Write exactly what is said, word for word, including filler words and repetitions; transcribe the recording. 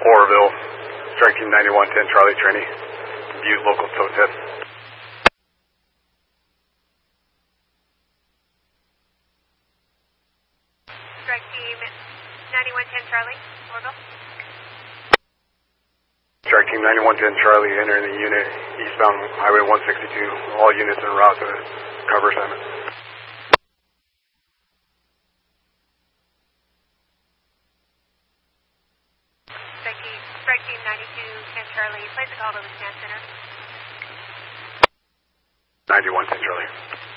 Oroville, strike team ninety-one ten Charlie Trini, Butte local tow test. Strike team ninety-one ten Charlie, Oroville. Strike team ninety-one ten Charlie, entering the unit eastbound Highway one sixty-two. All units en route to cover assignment. Strike team, strike team ninety-two ten Charlie, place a call to the command center. ninety-one ten Charlie.